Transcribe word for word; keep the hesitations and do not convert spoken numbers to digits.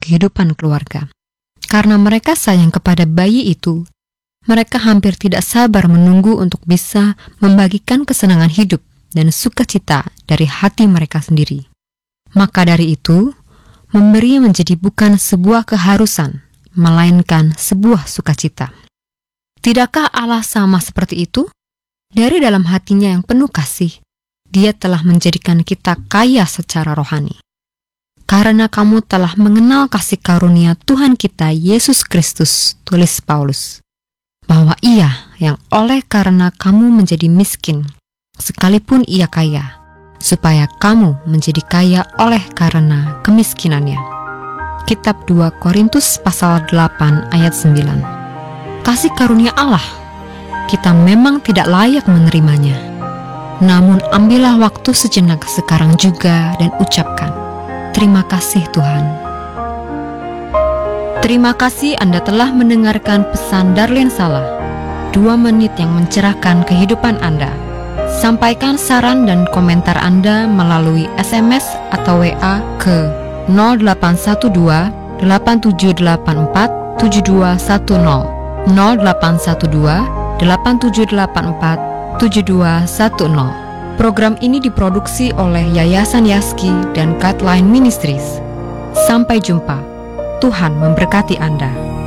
kehidupan keluarga. Karena mereka sayang kepada bayi itu, mereka hampir tidak sabar menunggu untuk bisa membagikan kesenangan hidup dan sukacita dari hati mereka sendiri. Maka dari itu, memberi menjadi bukan sebuah keharusan, melainkan sebuah sukacita. Tidakkah Allah sama seperti itu? Dari dalam hatinya yang penuh kasih, Dia telah menjadikan kita kaya secara rohani. Karena kamu telah mengenal kasih karunia Tuhan kita Yesus Kristus, tulis Paulus, bahwa Ia yang oleh karena kamu menjadi miskin, sekalipun Ia kaya, supaya kamu menjadi kaya oleh karena kemiskinannya. Kitab dua Korintus pasal delapan ayat sembilan. Kasih karunia Allah, kita memang tidak layak menerimanya. Namun ambillah waktu sejenak sekarang juga dan ucapkan, terima kasih Tuhan. Terima kasih Anda telah mendengarkan pesan Darlene Salah, dua menit yang mencerahkan kehidupan Anda. Sampaikan saran dan komentar Anda melalui S M S atau W A ke nol delapan satu dua delapan tujuh delapan empat tujuh dua satu nol nol delapan satu dua delapan tujuh delapan empat tujuh dua satu nol. Program ini diproduksi oleh Yayasan Yaski dan Guideline Ministries. Sampai jumpa. Tuhan memberkati Anda.